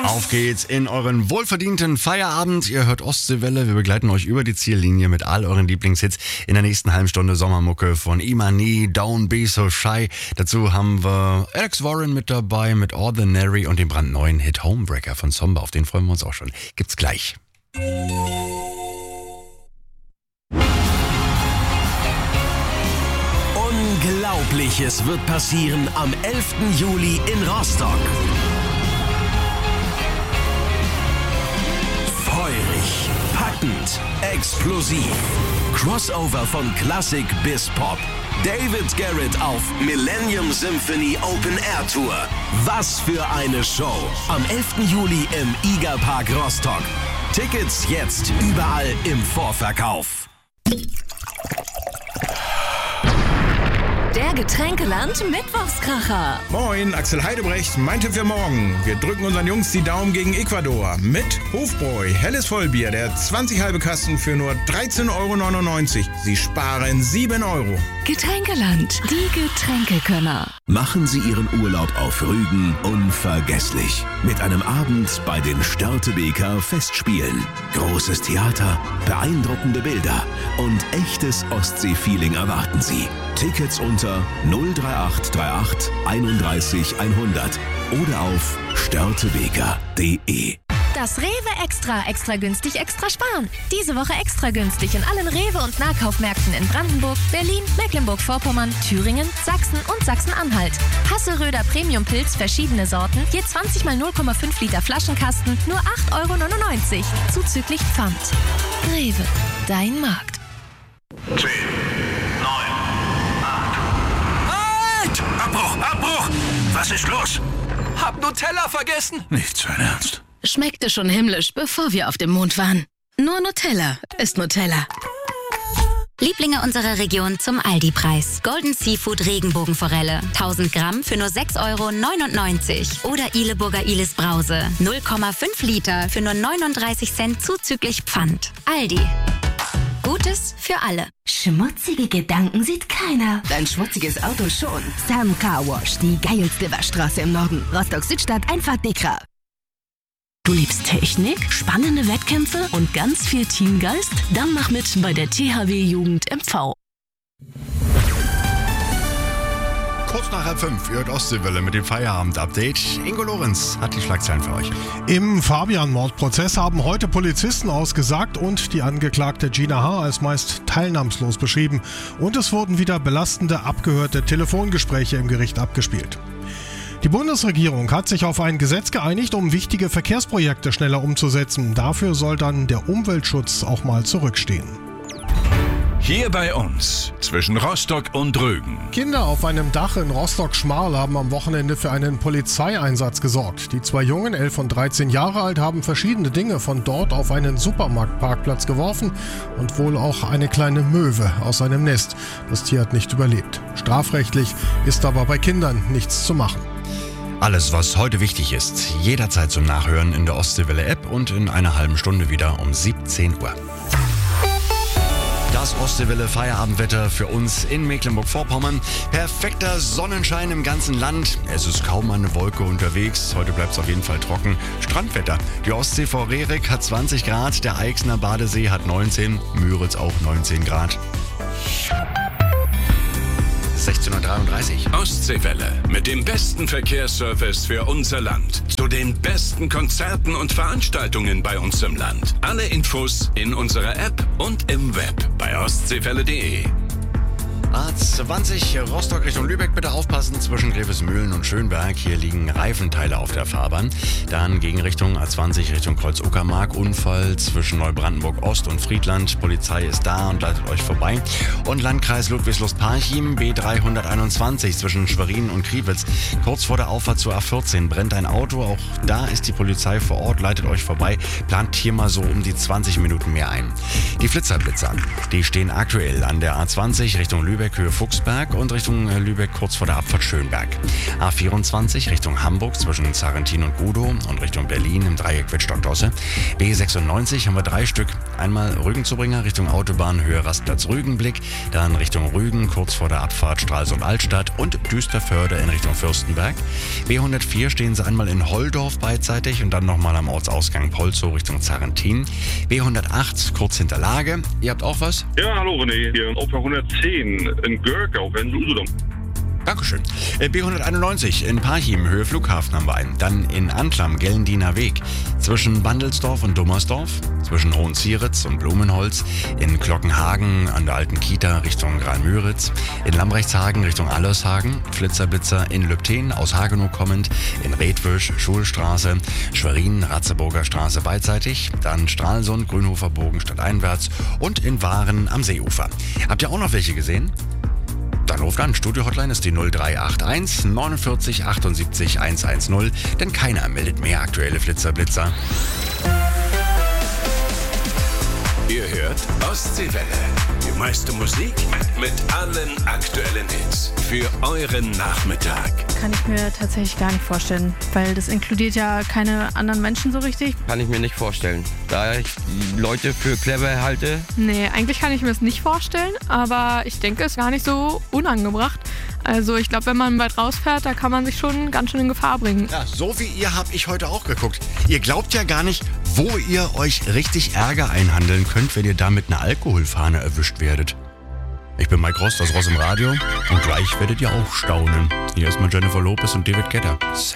Auf geht's in euren wohlverdienten Feierabend. Ihr hört Ostseewelle. Wir begleiten euch über die Ziellinie mit all euren Lieblingshits. In der nächsten halben Stunde Sommermucke von Imani, Don't Be So Shy. Dazu haben wir Alex Warren mit dabei mit Ordinary und dem brandneuen Hit Homebreaker von Zomba. Auf den freuen wir uns auch schon. Gibt's gleich. Unglaubliches wird passieren am 11. Juli in Rostock. Feurig, packend, explosiv. Crossover von Klassik bis Pop. David Garrett auf Millennium Symphony Open Air Tour. Was für eine Show. Am 11. Juli im IGA-Park Rostock. Tickets jetzt überall im Vorverkauf. Der Getränkeland Mittwochskracher. Moin, Axel Heidebrecht, mein Tipp für morgen. Wir drücken unseren Jungs die Daumen gegen Ecuador. Mit Hofbräu, helles Vollbier, der 20 halbe Kasten für nur 13,99 €. Sie sparen 7 €. Getränkeland, die Getränkekönner. Machen Sie Ihren Urlaub auf Rügen unvergesslich. Mit einem Abend bei den Störtebeker Festspielen. Großes Theater, beeindruckende Bilder und echtes Ostsee-Feeling erwarten Sie. Tickets unter 03838 31 100 oder auf störtebeker.de. Das Rewe extra günstig, extra sparen. Diese Woche extra günstig in allen Rewe- und Nahkaufmärkten in Brandenburg, Berlin, Mecklenburg-Vorpommern, Thüringen, Sachsen und Sachsen-Anhalt. Hasseröder Premium-Pilz, verschiedene Sorten, je 20 mal 0,5 Liter Flaschenkasten, nur 8,99 €, zuzüglich Pfand. Rewe, dein Markt. 10, 9, 8. Halt! Abbruch! Was ist los? Hab Nutella vergessen. Nicht sein Ernst. Schmeckte schon himmlisch, bevor wir auf dem Mond waren. Nur Nutella ist Nutella. Lieblinge unserer Region zum Aldi-Preis. Golden Seafood Regenbogenforelle. 1000 Gramm für nur 6,99 € Oder Ileburger Ilis Brause. 0,5 Liter für nur 39 Cent zuzüglich Pfand. Aldi. Gutes für alle. Schmutzige Gedanken sieht keiner. Dein schmutziges Auto schon. Sam Car Wash, die geilste Waschstraße im Norden. Rostock-Südstadt, einfach Dekra. Du liebst Technik, spannende Wettkämpfe und ganz viel Teamgeist? Dann mach mit bei der THW Jugend MV. Kurz nach 4:30, ihr hört Ostseewelle mit dem Feierabend-Update. Ingo Lorenz hat die Schlagzeilen für euch. Im Fabian-Mordprozess haben heute Polizisten ausgesagt und die Angeklagte Gina H. als meist teilnahmslos beschrieben. Und es wurden wieder belastende, abgehörte Telefongespräche im Gericht abgespielt. Die Bundesregierung hat sich auf ein Gesetz geeinigt, um wichtige Verkehrsprojekte schneller umzusetzen. Dafür soll dann der Umweltschutz auch mal zurückstehen. Hier bei uns, zwischen Rostock und Rügen. Kinder auf einem Dach in Rostock-Schmarl haben am Wochenende für einen Polizeieinsatz gesorgt. Die zwei Jungen, 11 und 13 Jahre alt, haben verschiedene Dinge von dort auf einen Supermarktparkplatz geworfen und wohl auch eine kleine Möwe aus einem Nest. Das Tier hat nicht überlebt. Strafrechtlich ist aber bei Kindern nichts zu machen. Alles, was heute wichtig ist, jederzeit zum Nachhören in der Ostseewelle-App und in einer halben Stunde wieder um 17 Uhr. Das Ostseewelle-Feierabendwetter für uns in Mecklenburg-Vorpommern. Perfekter Sonnenschein im ganzen Land. Es ist kaum eine Wolke unterwegs. Heute bleibt es auf jeden Fall trocken. Strandwetter. Die Ostsee vor Rerik hat 20 Grad, derEixner Badesee hat 19, Müritz auch 19 Grad. 16:33 Uhr. Ostseewelle mit dem besten Verkehrsservice für unser Land. Zu den besten Konzerten und Veranstaltungen bei uns im Land. Alle Infos in unserer App und im Web bei ostseewelle.de. A20 Rostock Richtung Lübeck, bitte aufpassen zwischen Grevesmühlen und Schönberg. Hier liegen Reifenteile auf der Fahrbahn. Dann gegen Richtung A20 Richtung Kreuz-Uckermark. Unfall zwischen Neubrandenburg Ost und Friedland. Polizei ist da und leitet euch vorbei. Und Landkreis Ludwigslust-Parchim, B321 zwischen Schwerin und Kriwitz. Kurz vor der Auffahrt zur A14 brennt ein Auto. Auch da ist die Polizei vor Ort, leitet euch vorbei. Plant hier mal so um die 20 Minuten mehr ein. Die Flitzer, die stehen aktuell an der A20 Richtung Lübeck Lübeck Höhe Fuchsberg und Richtung Lübeck kurz vor der Abfahrt Schönberg. A24 Richtung Hamburg zwischen Zarentin und Gudow und Richtung Berlin im Dreieck Wittstock-Dosse. B96 haben wir 3 Stück. Einmal Rügenzubringer Richtung Autobahn Höhe Rastplatz Rügenblick, dann Richtung Rügen kurz vor der Abfahrt Stralsund-Altstadt und Düsterförde in Richtung Fürstenberg. B104 stehen sie einmal in Holdorf beidseitig und dann nochmal am Ortsausgang Polzow Richtung Zarentin. B108 kurz hinter Lage. Ihr habt auch was? Ja, hallo René, hier auf der 110 in Görkau, in Usedom. Dankeschön. B191 in Parchim, Höhe Flughafen haben wir einen. Dann in Antlam, Gellendiener Weg. Zwischen Bandelsdorf und Dummersdorf. Zwischen Hohenzieritz und Blumenholz. In Glockenhagen an der alten Kita Richtung Graal-Müritz. In Lambrechtshagen Richtung Allershagen. Flitzer-Blitzer in Lübten, aus Hagenow kommend. In Redwisch, Schulstraße. Schwerin, Ratzeburger Straße beidseitig. Dann Stralsund, Grünhofer Bogen stadteinwärts. Und in Waren am Seeufer. Habt ihr auch noch welche gesehen? Dann ruft an. Studio-Hotline ist die 0381 49 78 110, denn keiner meldet mehr aktuelle Flitzer-Blitzer. Ihr hört Ostseewelle. Die meiste Musik mit allen aktuellen Hits. Für euren Nachmittag. Kann ich mir tatsächlich gar nicht vorstellen, weil das inkludiert ja keine anderen Menschen so richtig. Kann ich mir nicht vorstellen, da ich Leute für clever halte. Nee, eigentlich kann ich mir das nicht vorstellen, aber ich denke, es ist gar nicht so unangebracht. Also ich glaube, wenn man weit rausfährt, da kann man sich schon ganz schön in Gefahr bringen. Ja, so wie ihr habe ich heute auch geguckt. Ihr glaubt ja gar nicht, wo ihr euch richtig Ärger einhandeln könnt, wenn ihr da mit einer Alkoholfahne erwischt werdet. Ich bin Mike Rost aus Ross im Radio und gleich werdet ihr auch staunen. Hier ist mal Jennifer Lopez und David Guetta.